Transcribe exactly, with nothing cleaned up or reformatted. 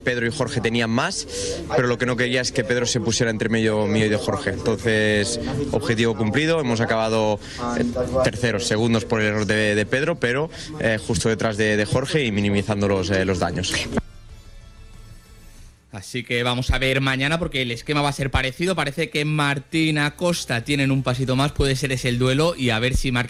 Pedro y Jorge tenían más, pero lo que no quería es que Pedro se pusiera entre medio mío y de Jorge. Entonces, objetivo cumplido, hemos acabado eh, terceros, segundos por el error de, de Pedro, pero eh, justo detrás de, de Jorge y minimizando los, eh, los daños. Así que vamos a ver mañana porque el esquema va a ser parecido. Parece que Martín Acosta tienen un pasito más, puede ser ese el duelo y a ver si Marc